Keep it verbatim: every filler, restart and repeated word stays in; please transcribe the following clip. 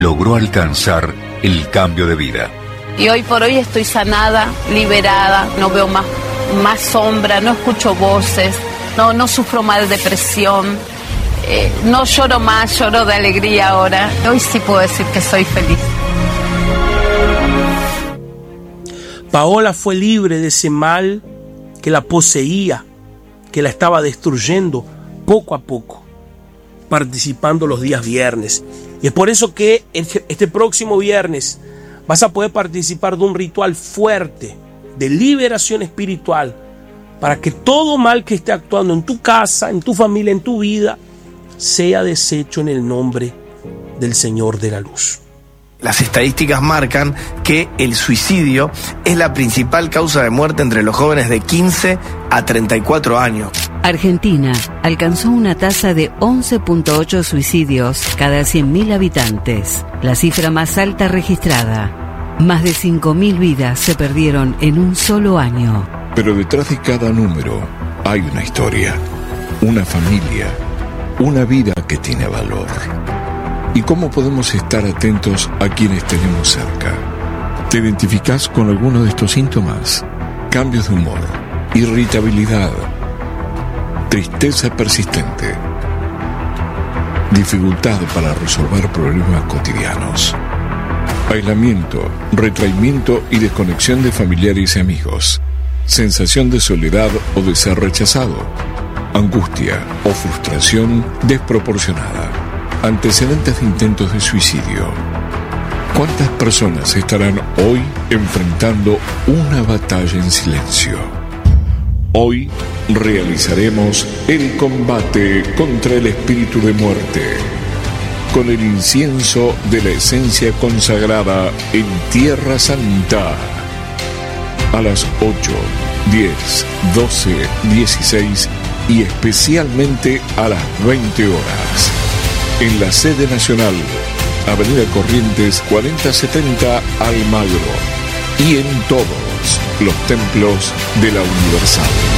logró alcanzar el cambio de vida. Y hoy por hoy estoy sanada, liberada, no veo más, más sombra, no escucho voces, no, no sufro más de depresión, eh, no lloro más, lloro de alegría ahora. Hoy sí puedo decir que soy feliz. Paola fue libre de ese mal que la poseía, que la estaba destruyendo poco a poco, participando los días viernes. Y es por eso que este, este próximo viernes vas a poder participar de un ritual fuerte de liberación espiritual para que todo mal que esté actuando en tu casa, en tu familia, en tu vida, sea deshecho en el nombre del Señor de la Luz. Las estadísticas marcan que el suicidio es la principal causa de muerte entre los jóvenes de quince a treinta y cuatro años. Argentina alcanzó una tasa de once punto ocho suicidios cada cien mil habitantes, la cifra más alta registrada. Más de cinco mil vidas se perdieron en un solo año. Pero detrás de cada número hay una historia, una familia, una vida que tiene valor. ¿Y cómo podemos estar atentos a quienes tenemos cerca? ¿Te identificás con alguno de estos síntomas? Cambios de humor, irritabilidad, tristeza persistente, dificultad para resolver problemas cotidianos, aislamiento, retraimiento y desconexión de familiares y amigos, sensación de soledad o de ser rechazado, angustia o frustración desproporcionada, antecedentes de intentos de suicidio. ¿Cuántas personas estarán hoy enfrentando una batalla en silencio? Hoy realizaremos el combate contra el espíritu de muerte con el incienso de la esencia consagrada en Tierra Santa. A las ocho, diez, doce, dieciséis y especialmente a las veinte horas. En la sede nacional, Avenida Corrientes cuarenta setenta Almagro, y en todos los templos de la Universal.